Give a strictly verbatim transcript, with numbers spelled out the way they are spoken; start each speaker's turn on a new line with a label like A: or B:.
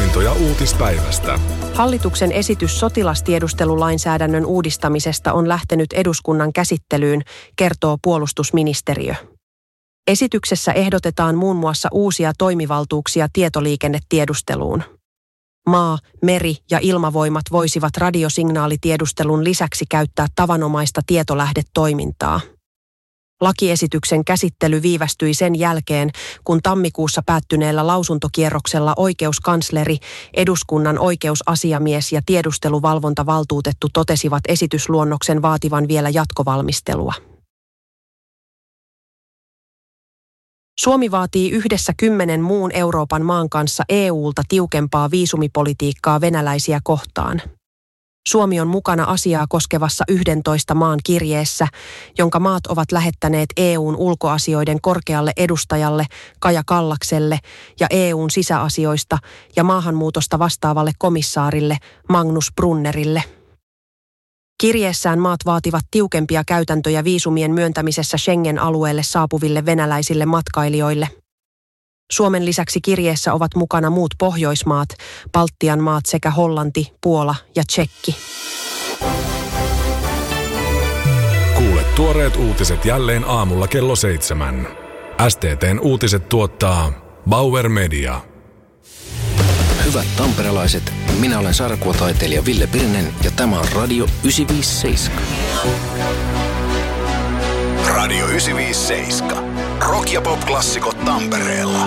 A: Poimintoja uutispäivästä.
B: Hallituksen esitys sotilastiedustelulainsäädännön uudistamisesta on lähtenyt eduskunnan käsittelyyn, kertoo puolustusministeriö. Esityksessä ehdotetaan muun muassa uusia toimivaltuuksia tietoliikennetiedusteluun. Maa-, meri- ja ilmavoimat voisivat radiosignaalitiedustelun lisäksi käyttää tavanomaista tietolähdetoimintaa. Lakiesityksen käsittely viivästyi sen jälkeen, kun tammikuussa päättyneellä lausuntokierroksella oikeuskansleri, eduskunnan oikeusasiamies ja tiedusteluvalvontavaltuutettu totesivat esitysluonnoksen vaativan vielä jatkovalmistelua. Suomi vaatii yhdessä kymmenen muun Euroopan maan kanssa E U:lta tiukempaa viisumipolitiikkaa venäläisiä kohtaan. Suomi on mukana asiaa koskevassa yhdentoista maan kirjeessä, jonka maat ovat lähettäneet E U:n ulkoasioiden korkealle edustajalle Kaja Kallakselle ja E U:n sisäasioista ja maahanmuutosta vastaavalle komissaarille Magnus Brunnerille. Kirjeessään maat vaativat tiukempia käytäntöjä viisumien myöntämisessä Schengen-alueelle saapuville venäläisille matkailijoille. Suomen lisäksi kirjeessä ovat mukana muut Pohjoismaat, Baltian maat sekä Hollanti, Puola ja Tšekki.
A: Kuule tuoreet uutiset jälleen aamulla kello seitsemän. S T T:n uutiset tuottaa Bauer Media.
C: Hyvät tamperelaiset, minä olen sarjakuvataiteilija Ville Pirnen ja tämä on Radio yhdeksänsataaviisikymmentäseitsemän.
D: Radio yhdeksänsataaviisikymmentäseitsemän. Rock ja pop-klassikot Tampereella.